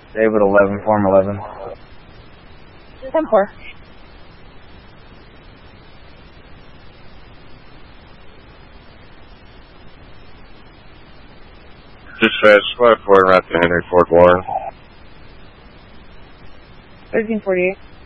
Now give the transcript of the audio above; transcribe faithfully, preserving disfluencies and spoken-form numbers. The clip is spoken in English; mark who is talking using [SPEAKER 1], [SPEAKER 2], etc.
[SPEAKER 1] David eleven, form eleven.
[SPEAKER 2] ten four.
[SPEAKER 3] Dispatch, five four, right to Henry Ford Warren.
[SPEAKER 2] thirteen forty-eight.